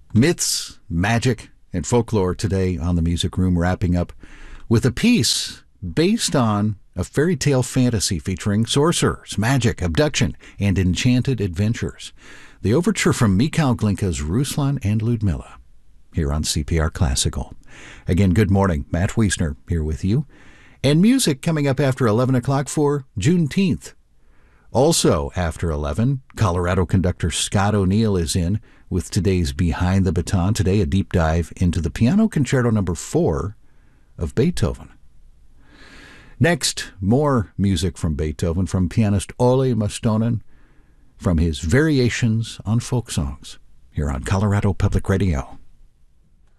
Myths, magic, and folklore today on the Music Room, wrapping up with a piece based on a fairy tale fantasy featuring sorcerers, magic, abduction, and enchanted adventures. The overture from Mikhail Glinka's Ruslan and Ludmilla, here on CPR Classical. Again, good morning. Matt Wiesner here with you. And music coming up after 11 o'clock for Juneteenth. Also after 11, Colorado conductor Scott O'Neill is in with today's Behind the Baton. Today, a deep dive into the Piano Concerto No. 4 of Beethoven. Next, more music from Beethoven from pianist Ole Mastonen from his Variations on Folk Songs here on Colorado Public Radio.